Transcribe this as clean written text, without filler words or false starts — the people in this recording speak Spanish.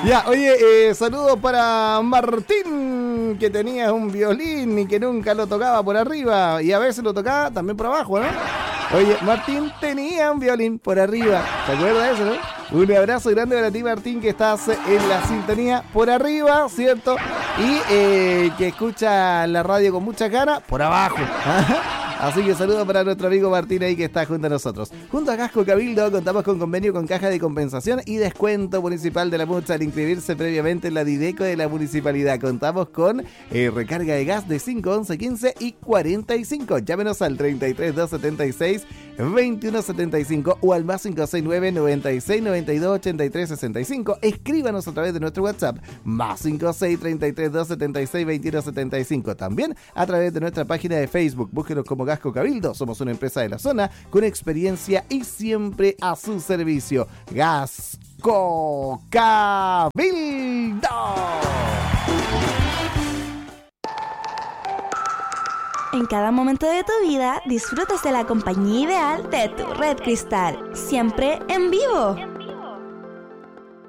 Ya, oye, saludos para Martín, que tenía un violín y que nunca lo tocaba por arriba y a veces lo tocaba también por abajo, ¿no? Oye, Martín tenía un violín por arriba, ¿te acuerdas de eso, no? Un abrazo grande para ti, Martín, que estás en la sintonía por arriba, ¿cierto? Y que escucha la radio con mucha gana por abajo. Así que saludos para nuestro amigo Martín ahí que está junto a nosotros. Junto a Gasco Cabildo contamos con convenio con Caja de Compensación y Descuento Municipal de la Mucha al inscribirse previamente en la Dideco de la Municipalidad. Contamos con recarga de gas de 5, 11, 15 y 45. Llámenos al 33 276 2175 o al más 569 96 92 83 65. Escríbanos a través de nuestro WhatsApp más 56 33 276 21 75. También a través de nuestra página de Facebook. Búsquenos como Gasco Cabildo. Somos una empresa de la zona con experiencia y siempre a su servicio. Gasco Cabildo. En cada momento de tu vida disfrutas de la compañía ideal de tu Red Cristal, siempre en vivo.